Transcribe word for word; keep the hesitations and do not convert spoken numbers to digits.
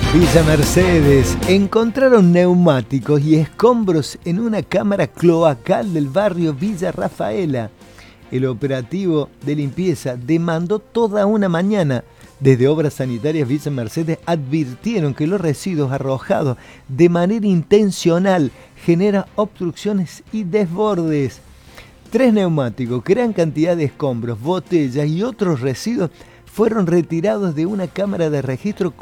Villa Mercedes, encontraron neumáticos y escombros en una cámara cloacal del barrio Villa Rafaela. El operativo de limpieza demandó toda una mañana. Desde Obras Sanitarias Villa Mercedes advirtieron que los residuos arrojados de manera intencional generan obstrucciones y desbordes. Tres neumáticos, gran cantidad de escombros, botellas y otros residuos fueron retirados de una cámara de registro